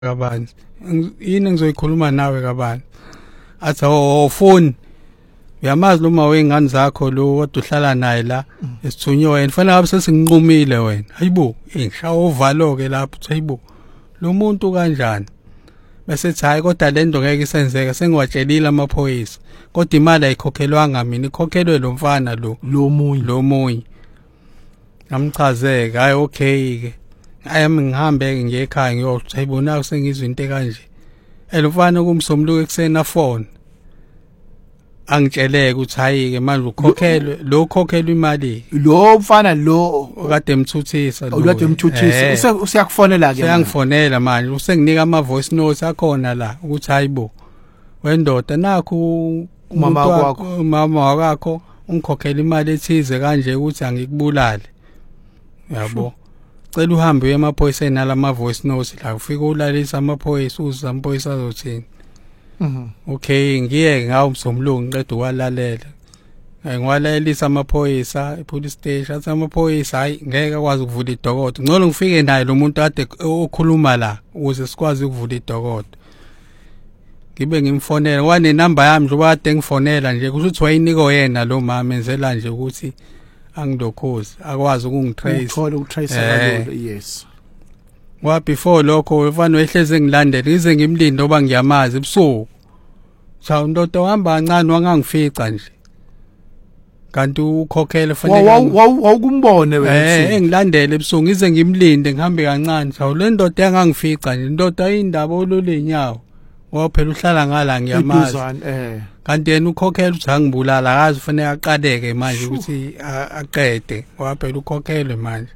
kabanzi yini engizoyikhuluma nawe kabanzi athi phone uyamazi noma wengane zakho lo kodwa uhlala naye la esithunywa wena fanele ngabe sesinqumile wena hayibo ngishaya ovalo ke lapho hayibo lo muntu kanjani bese hayi kodwa lento ngeke isenzeke sengiwatshelile amaphoyisa kodwa imali ayikhokhelwanga mina ikhokhelwe lo mfana lo munye ngamchazeka hayi okay ke ayami ngihambe ngiye ekhaya ngiyothi hayibona usengizwe into kanje elufana kumsomluko ekseni afone angitsheleke ukuthi hayi ke manje ukhokhelwe lo khokhelwa imali lo mfana lo okade emthuthisa lo okade emthuthisa usiyakufonela ke uyangifonela manje usenginika ama voice notes akhona la ukuthi hayibo wendoda nakho mama wakho ungikhokhela imali ethize kanje ukuthi angikubulale yabo cela uhambe uye emaphoyiseni nalama voice notes la ufika ulalisa amaphoyisa uza amaphoyisa azothini okay ngiye ngawo umsomlungu ngiqeda ukwalalela ngiwalalisa amaphoyisa epolice station athi amaphoyisa hayi ngeke akwazi ukuvula idokodo ngcono ngifike naye lo muntu ade okhuluma la ukuze sikwazi ukuvula idokodo ngibe ngimfonela wane number yami njengoba ade ngifonela nje kusho ukuthi wayinika yena lo mama enzela nje ukuthi angilokhozi akwazi ukungitrace uthola ukutrace kalula yes wa before lokho ufana wehleze ngilandela ize ngimlinde oba ngiyamazi ebusuku cha ndodo uhamba kancane wangangifica nje kanti ukhokhele fanele wawukumbone wena engilandele ebusuku ize ngimlinde ngihambe kancane cha le ndodo yangangifica nje indoda ayindaba ololenyawo ngoba phela uhlala ngala ngiyamazi kanti yena ukhokhela ukuthi angibulala akazi ufanele aqaleke manje ukuthi aqede ngoba phela ukhokhelwe manje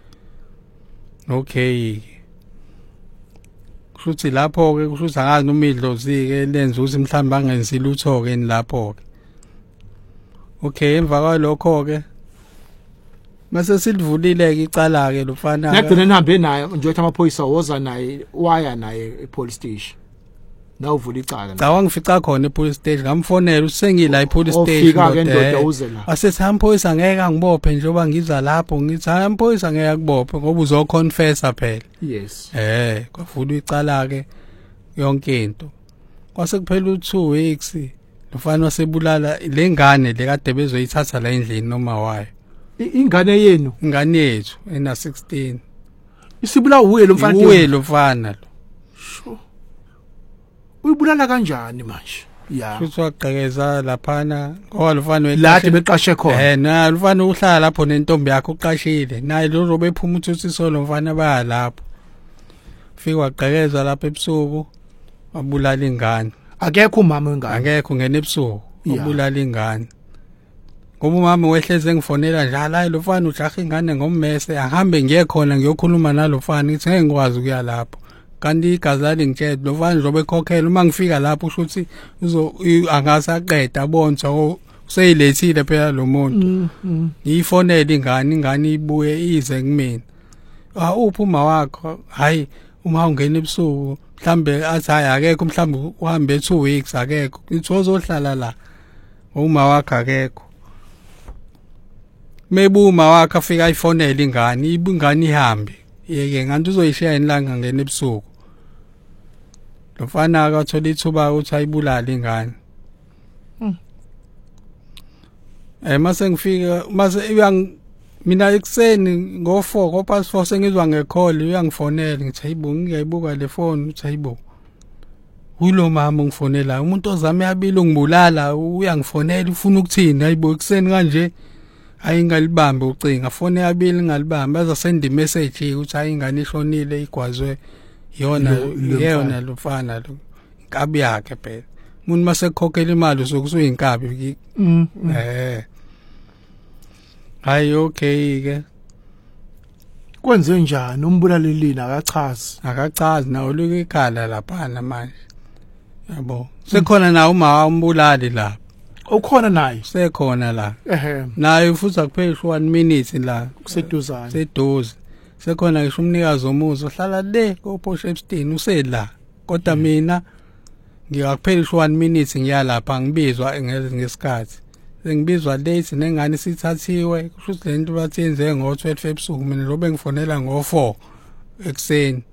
okay kushuthi lapho ke kushuthi angazi noma idlozi ke lenza ukuthi mhlawumbe angenzi lutho ke lapho ke okay emva kwalokho ke mase silivulile ke icala ke lofana ngagcina nihambe naye nje amaphoyisa woza naye waya naye epolice station na uvula icala cha wangifica khona epolice station ngamfonela usengila epolice station ufika ke ndoda uze la asethi amaphoyisa angeke angibophe njengoba ngiza lapho ngithi amaphoyisa ngeke akubophe ngoba uzoconfessa phela yes kwavula icala ke yonke into kwase kuphela u2 weeks lofana wasebulala lengane lekade bezoyithatha la endlini noma wayo ingane yethu ena 16 isibula uye lo mfana uye lo mfana lo sho uyibulala kanjani manje ya futhi waqhekeza laphana ngoba lofana lathi beqashe khona na lofana uhlala lapho nentombi yakhe uqashile naye lo zobe phuma uthuthiso lo mfana baya lapho fika waqhekeza lapha ebusuku wabulala ingane akekho umama wengane akekho ngene ebusuku wabulala ingane ngoba umama wehleze engifonela njalo hayi lofana ujaha ingane ngommese ahambe ngiye khona ngiyokhuluma nalofana ngithi ngeke ngikwazi ukuya lapho kanti igazali ngitshela lofana njobe ekhokhela uma ngifika lapho usho ukuthi angasaqeda abonza useyilethile phela lo muntu ngiyifonela ingane ibuye ize kumina uphi uma wakho hayi uma ungena ebusuku mhlambe athi hayi akekho mhlambe uhambe 2 weeks akekho ithi ozohlala la uma wakho akekho mebuma wakho afika ifonela ingane ihambe yeke ngathi uzoyishiya inlanga ngene ebusuku lofana akathola ithuba ukuthi ayibulale ingane mase ngifika mina ekseni ngo4 ngo4 sengizwa ngecall uyangifonela ngithi hayibo ngiyayibuka le phone uthi hayibo ulo mama ungifonela umuntu ozame yabili ungibulala uyangifonela ufuna ukuthini hayibo ekseni kanje ayingalibambe ucinga fone yabili ngalibamba baza send message ukuthi ayingane ishonile igwazwe yona lofana lo inkabi yakhe phela umuntu mase khokhela imali usuyinkabi hayi okay ke kwenze njani umbulalelini akachazi nawo luke ikhala lapha manje yabo sekhona na uma umbulali la ukhona naye sekhona la naye futhi akupheli 1 minute la seduze sekhona ngisho umnikazi omuzi ohlala le koPortia Epstein usela kodwa mina ngiyakupheli 1 minute ngiyalapha ngibizwa ngesikhathi sengibizwa late nengane sithathiwe kusho ukuthi lento bathi yenze ngo12 ebusuku mina lobe ngifonela ngo4 ekseni